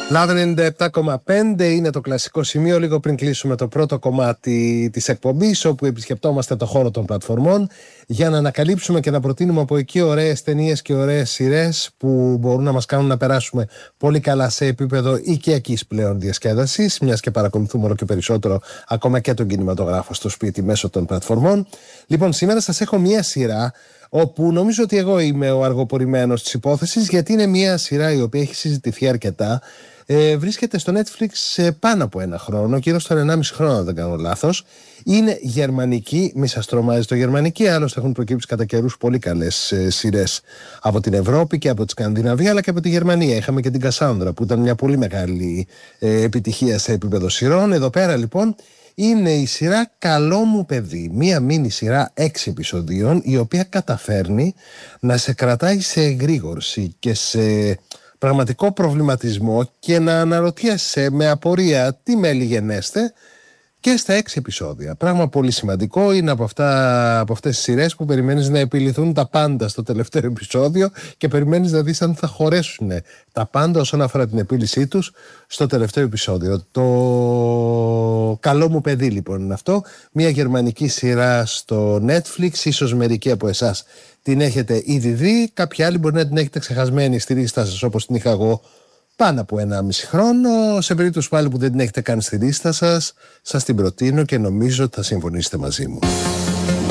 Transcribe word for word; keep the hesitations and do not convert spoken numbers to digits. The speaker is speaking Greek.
Λάβ ενενήντα επτά κόμμα πέντε είναι το κλασικό σημείο, λίγο πριν κλείσουμε το πρώτο κομμάτι της εκπομπής, όπου επισκεπτόμαστε το χώρο των πλατφορμών για να ανακαλύψουμε και να προτείνουμε από εκεί ωραίες ταινίες και ωραίες σειρές που μπορούν να μας κάνουν να περάσουμε πολύ καλά σε επίπεδο οικιακής πλέον διασκέδασης, μιας και παρακολουθούμε όλο και περισσότερο ακόμα και τον κινηματογράφο στο σπίτι μέσω των πλατφορμών. Λοιπόν, σήμερα σας έχω μια σειρά όπου νομίζω ότι εγώ είμαι ο αργοπορημένος της υπόθεσης, γιατί είναι μια σειρά η οποία έχει συζητηθεί αρκετά. Ε, βρίσκεται στο Netflix σε πάνω από ένα χρόνο, γύρω στον ενάμιση χρόνο, αν δεν κάνω λάθος. Είναι γερμανική, μη σας τρομάζει το γερμανική, άλλωστε έχουν προκύψει κατά καιρούς πολύ καλές ε, σειρές από την Ευρώπη και από τη Σκανδιναβία, αλλά και από τη Γερμανία. Είχαμε και την Κασάνδρα, που ήταν μια πολύ μεγάλη ε, επιτυχία σε επίπεδο σειρών. Εδώ πέρα λοιπόν είναι η σειρά Καλό μου παιδί, μία μίνι σειρά έξι επεισοδίων, η οποία καταφέρνει να σε κρατάει σε εγρήγορση και σε πραγματικό προβληματισμό και να αναρωτιέσαι με απορία τι μέλη γενέστε και στα έξι επεισόδια. Πράγμα πολύ σημαντικό, είναι από, αυτά, από αυτές τις σειρές που περιμένεις να επιληθούν τα πάντα στο τελευταίο επεισόδιο και περιμένεις να δεις αν θα χωρέσουν τα πάντα όσον αφορά την επίλυσή τους στο τελευταίο επεισόδιο. Το Καλό μου παιδί λοιπόν είναι αυτό, μια γερμανική σειρά στο Netflix, ίσως μερικοί από εσάς την έχετε ήδη δει, κάποιοι άλλοι μπορεί να την έχετε ξεχασμένη στη λίστα σας όπως την είχα εγώ πάνω από ένα μισή χρόνο. Σε περίπτωση πάλι που δεν την έχετε κάνει στη λίστα σας, σας την προτείνω και νομίζω ότι θα συμφωνήσετε μαζί μου.